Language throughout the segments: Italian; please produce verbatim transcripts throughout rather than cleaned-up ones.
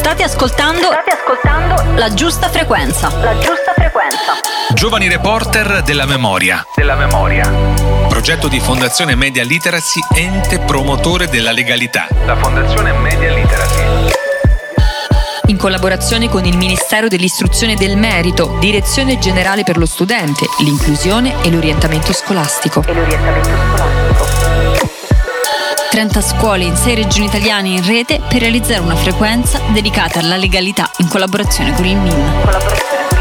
State ascoltando, State ascoltando La Giusta Frequenza. La Giusta Frequenza. Giovani reporter della memoria. Della memoria. Progetto di Fondazione Media Literacy, ente promotore della legalità. La Fondazione Media Literacy. In collaborazione con il Ministero dell'Istruzione e del Merito, Direzione Generale per lo Studente, l'Inclusione e l'Orientamento Scolastico. E l'orientamento scolastico. trenta scuole in sei regioni italiane in rete per realizzare una frequenza dedicata alla legalità in collaborazione con il M I N.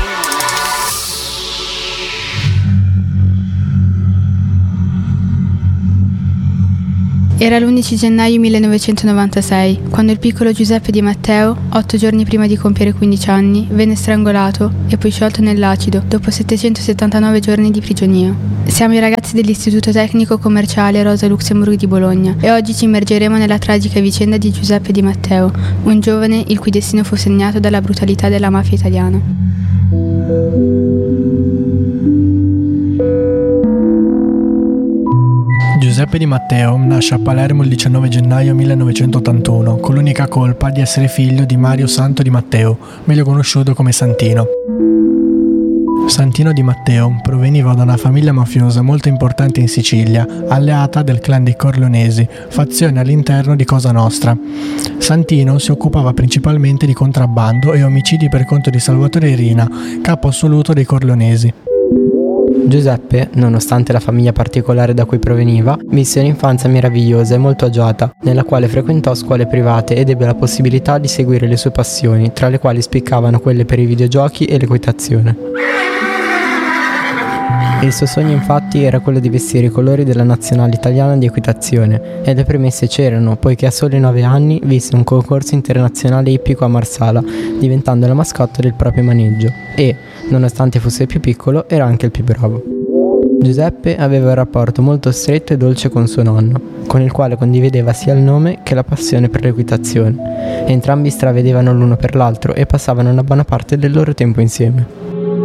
Era l'undici gennaio millenovecentonovantasei, quando il piccolo Giuseppe Di Matteo, otto giorni prima di compiere quindici anni, venne strangolato e poi sciolto nell'acido dopo settecentosettantanove giorni di prigionia. Siamo i ragazzi dell'Istituto Tecnico Commerciale Rosa Luxemburg di Bologna e oggi ci immergeremo nella tragica vicenda di Giuseppe Di Matteo, un giovane il cui destino fu segnato dalla brutalità della mafia italiana. Giuseppe Di Matteo nasce a Palermo il diciannove gennaio millenovecentottantuno con l'unica colpa di essere figlio di Mario Santo Di Matteo, meglio conosciuto come Santino. Santino Di Matteo proveniva da una famiglia mafiosa molto importante in Sicilia, alleata del clan dei Corleonesi, fazione all'interno di Cosa Nostra. Santino si occupava principalmente di contrabbando e omicidi per conto di Salvatore Rina, capo assoluto dei Corleonesi. Giuseppe, nonostante la famiglia particolare da cui proveniva, visse un'infanzia meravigliosa e molto agiata, nella quale frequentò scuole private ed ebbe la possibilità di seguire le sue passioni, tra le quali spiccavano quelle per i videogiochi e l'equitazione. Il suo sogno infatti era quello di vestire i colori della nazionale italiana di equitazione, e le premesse c'erano, poiché a soli nove anni visse un concorso internazionale ippico a Marsala, diventando la mascotte del proprio maneggio, e, nonostante fosse più piccolo, era anche il più bravo. Giuseppe aveva un rapporto molto stretto e dolce con suo nonno, con il quale condivideva sia il nome che la passione per l'equitazione. Entrambi stravedevano l'uno per l'altro e passavano una buona parte del loro tempo insieme.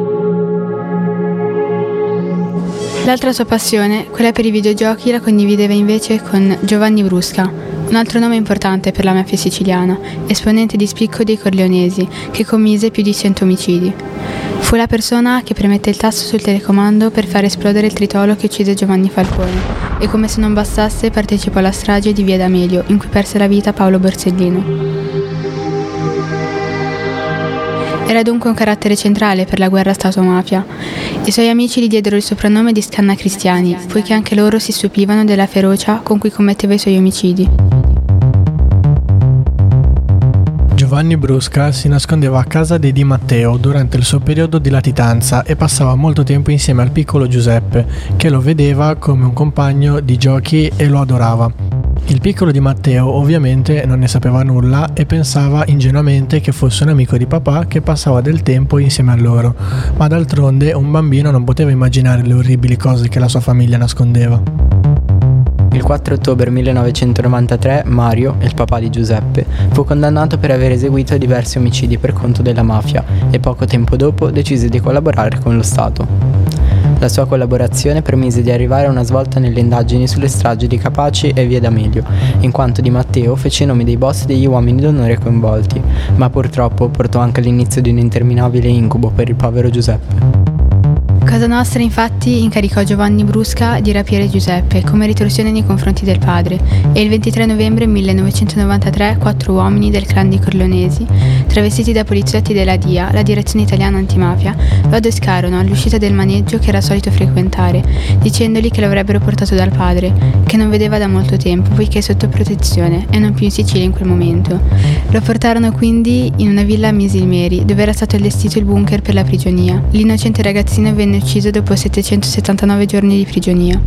L'altra sua passione, quella per i videogiochi, la condivideva invece con Giovanni Brusca, un altro nome importante per la mafia siciliana, esponente di spicco dei Corleonesi, che commise più di cento omicidi. Fu la persona che premette il tasto sul telecomando per far esplodere il tritolo che uccise Giovanni Falcone, e come se non bastasse partecipò alla strage di Via D'Amelio, in cui perse la vita Paolo Borsellino. Era dunque un carattere centrale per la guerra Stato-mafia. I suoi amici gli diedero il soprannome di Scannacristiani, poiché anche loro si stupivano della ferocia con cui commetteva i suoi omicidi. Giovanni Brusca si nascondeva a casa dei Di Matteo durante il suo periodo di latitanza e passava molto tempo insieme al piccolo Giuseppe, che lo vedeva come un compagno di giochi e lo adorava. Il piccolo Di Matteo ovviamente non ne sapeva nulla e pensava ingenuamente che fosse un amico di papà che passava del tempo insieme a loro, ma d'altronde un bambino non poteva immaginare le orribili cose che la sua famiglia nascondeva. Il quattro ottobre millenovecentonovantatré Mario, il papà di Giuseppe, fu condannato per aver eseguito diversi omicidi per conto della mafia e poco tempo dopo decise di collaborare con lo Stato. La sua collaborazione permise di arrivare a una svolta nelle indagini sulle stragi di Capaci e Via D'Amelio, in quanto Di Matteo fece i nomi dei boss e degli uomini d'onore coinvolti, ma purtroppo portò anche all'inizio di un interminabile incubo per il povero Giuseppe. Cosa Nostra infatti incaricò Giovanni Brusca di rapire Giuseppe come ritorsione nei confronti del padre, e il ventitré novembre millenovecentonovantatré quattro uomini del clan dei Corleonesi, travestiti da poliziotti della D I A, la direzione italiana antimafia, lo adescarono all'uscita del maneggio che era solito frequentare, dicendogli che lo avrebbero portato dal padre, che non vedeva da molto tempo poiché è sotto protezione e non più in Sicilia in quel momento. Lo portarono quindi in una villa a Misilmeri, dove era stato allestito il bunker per la prigionia. L'innocente ragazzino venne ucciso dopo settecentosettantanove giorni di prigionia.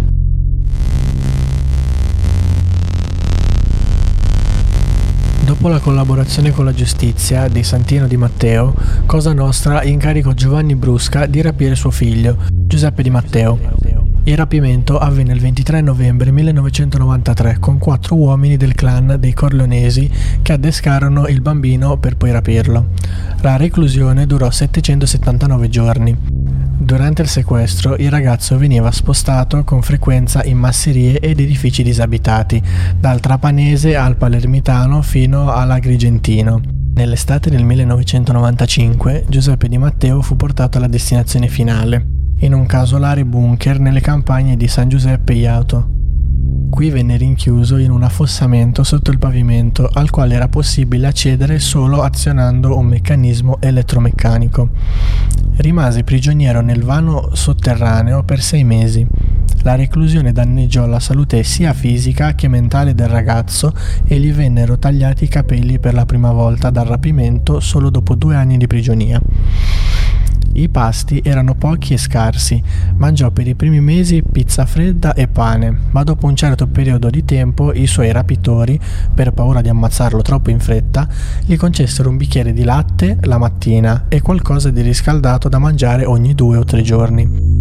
Dopo la collaborazione con la giustizia di Santino Di Matteo, Cosa Nostra incaricò Giovanni Brusca di rapire suo figlio, Giuseppe Di Matteo. Il rapimento avvenne il ventitré novembre millenovecentonovantatré con quattro uomini del clan dei Corleonesi che adescarono il bambino per poi rapirlo. La reclusione durò settecentosettantanove giorni. Durante il sequestro il ragazzo veniva spostato con frequenza in masserie ed edifici disabitati, dal Trapanese al Palermitano fino all'Agrigentino. Nell'estate del millenovecentonovantacinque Giuseppe Di Matteo fu portato alla destinazione finale, in un casolare bunker nelle campagne di San Giuseppe Jato. Qui venne rinchiuso in un affossamento sotto il pavimento al quale era possibile accedere solo azionando un meccanismo elettromeccanico. Rimase prigioniero nel vano sotterraneo per sei mesi. La reclusione danneggiò la salute sia fisica che mentale del ragazzo e gli vennero tagliati i capelli per la prima volta dal rapimento solo dopo due anni di prigionia. I pasti erano pochi e scarsi, mangiò per i primi mesi pizza fredda e pane, ma dopo un certo periodo di tempo i suoi rapitori, per paura di ammazzarlo troppo in fretta, gli concessero un bicchiere di latte la mattina e qualcosa di riscaldato da mangiare ogni due o tre giorni.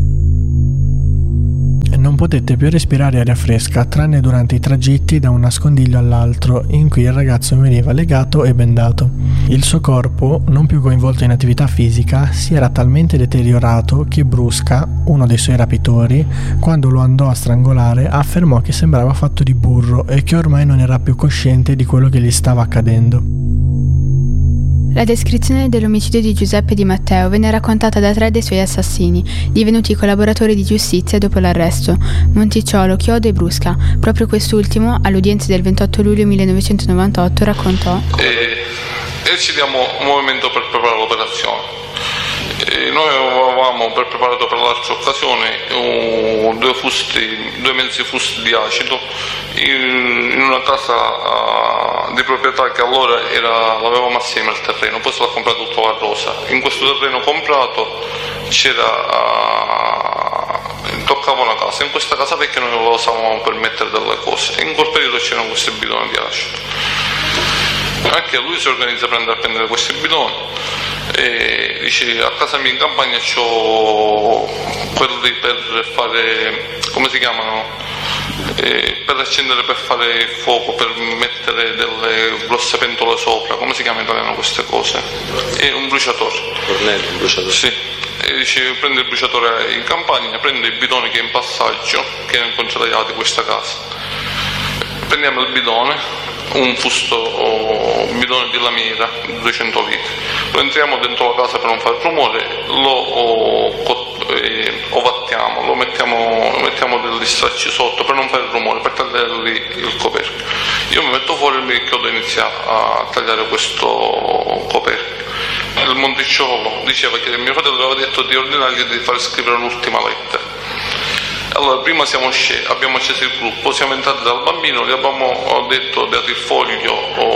Non potette più respirare aria fresca, tranne durante i tragitti da un nascondiglio all'altro, in cui il ragazzo veniva legato e bendato. Il suo corpo, non più coinvolto in attività fisica, si era talmente deteriorato che Brusca, uno dei suoi rapitori, quando lo andò a strangolare, affermò che sembrava fatto di burro e che ormai non era più cosciente di quello che gli stava accadendo. La descrizione dell'omicidio di Giuseppe Di Matteo venne raccontata da tre dei suoi assassini, divenuti collaboratori di giustizia dopo l'arresto: Monticciolo, Chiodo e Brusca. Proprio quest'ultimo, all'udienza del ventotto luglio millenovecentonovantotto, raccontò: e, e ci diamo un movimento per preparare l'operazione. E noi avevamo per preparato per l'altra occasione uh, due fusti, due mezzi fusti di acido in, in una casa uh, di proprietà che allora era, l'avevamo assieme al terreno, poi se l'ha comprato tutto la Rosa. In questo terreno comprato c'era uh, toccava una casa, in questa casa vecchia noi lo usavamo per mettere delle cose, in quel periodo c'erano questi bidoni di acido. Anche lui si organizza per andare a prendere questi bidoni e dice: a casa mia in campagna c'ho quelli per fare, come si chiamano, eh, per accendere, per fare il fuoco, per mettere delle grosse pentole sopra, come si chiama in italiano queste cose? È un bruciatore. Cornello, un bruciatore. Sì. E dice: prende il bruciatore in campagna, prende i bidoni che è in passaggio, che erano contrariati questa casa, prendiamo il bidone, un fusto oh, bidone di lamiera duecento litri, lo entriamo dentro la casa per non fare rumore, lo oh, co- eh, ovattiamo, lo mettiamo, mettiamo degli stracci sotto per non fare rumore, per tagliargli il coperchio. Io mi metto fuori e il chiodo inizia a tagliare questo coperchio. Il Monticciolo diceva che mio fratello aveva detto di ordinargli di far scrivere l'ultima lettera. Allora, prima siamo scesi, abbiamo acceso il gruppo, siamo entrati dal bambino, gli abbiamo detto, dato il foglio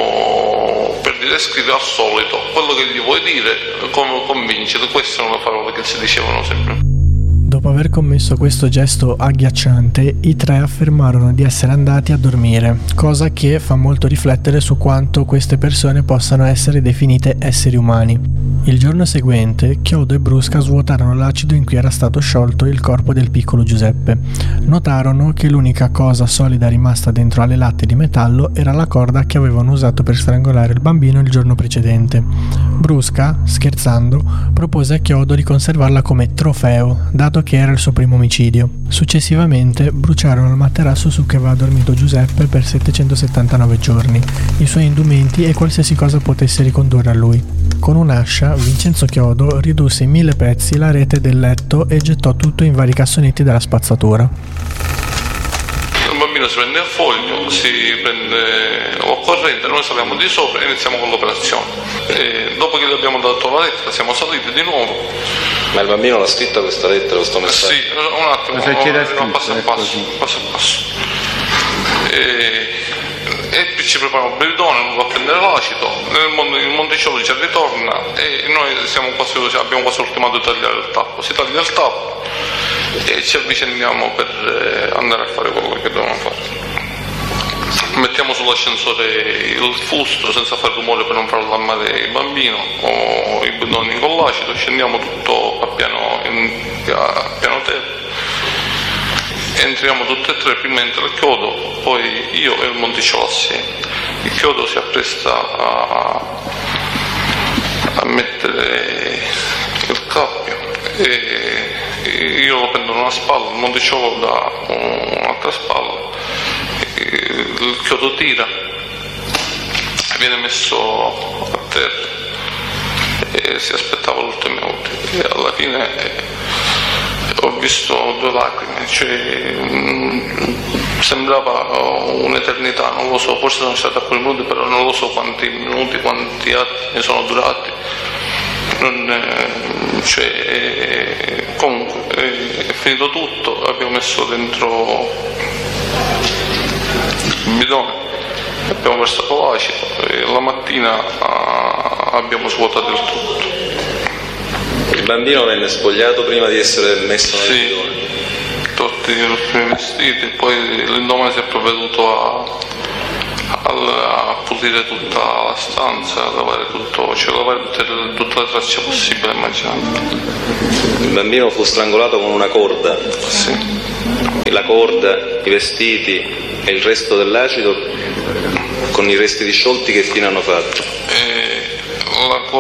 oh, per dire: scrivi al solito quello che gli vuoi dire, come convincere. Queste sono le parole che si dicevano sempre. Dopo aver commesso questo gesto agghiacciante, i tre affermarono di essere andati a dormire, cosa che fa molto riflettere su quanto queste persone possano essere definite esseri umani. Il giorno seguente, Chiodo e Brusca svuotarono l'acido in cui era stato sciolto il corpo del piccolo Giuseppe. Notarono che l'unica cosa solida rimasta dentro alle latte di metallo era la corda che avevano usato per strangolare il bambino il giorno precedente. Brusca, scherzando, propose a Chiodo di conservarla come trofeo, dato che era il suo primo omicidio. Successivamente bruciarono il materasso su cui aveva dormito Giuseppe per settecentosettantanove giorni, i suoi indumenti e qualsiasi cosa potesse ricondurre a lui. Con un'ascia, Vincenzo Chiodo ridusse in mille pezzi la rete del letto e gettò tutto in vari cassonetti della spazzatura. Il bambino si prende il foglio, si prende l'occorrente, noi saliamo di sopra e iniziamo con l'operazione. E dopo che gli abbiamo dato la lettera siamo saliti di nuovo. Ma il bambino l'ha scritta questa lettera, questo messaggio? Sì, un attimo, se c'era no, passo a passo, passo a passo. E, e ci prepariamo il bidone, non va a prendere l'acido, nel mondo, il Monticciolo ci ritorna e noi siamo quasi, abbiamo quasi ultimato di tagliare il tappo. Si taglia il tappo e ci avviciniamo per andare a fare quello che dobbiamo fare. Mettiamo sull'ascensore il fusto senza fare rumore per non far allarmare il bambino o i bidoni con l'acido, scendiamo tutto a piano, in, a piano terra, entriamo tutti e tre, prima entra il Chiodo, poi io e il Monticciolo assieme. Il Chiodo si appresta a, a mettere il cappio e io lo prendo da una spalla, il Monticciolo da un'altra spalla. Il Chiodo tira viene messo a terra e si aspettava l'ultima ora e alla fine ho visto due lacrime, cioè, mh, sembrava un'eternità, non lo so, forse sono stati alcuni minuti, però non lo so quanti minuti, quanti attimi sono durati. Non, eh, cioè, eh, comunque eh, è finito tutto, abbiamo messo dentro il bidone, abbiamo versato l'acido e la mattina ah, abbiamo svuotato il tutto. Il bambino venne spogliato prima di essere messo nel Sì, bidone? tutti i primi vestiti, poi l'indomani si è provveduto a, a, a pulire tutta la stanza, a lavare tutto, cioè lavare tutte, tutte le tracce possibili e immaginabili. Il bambino fu strangolato con una corda? Sì. La corda, i vestiti e il resto dell'acido con i resti disciolti che fine hanno fatto? E la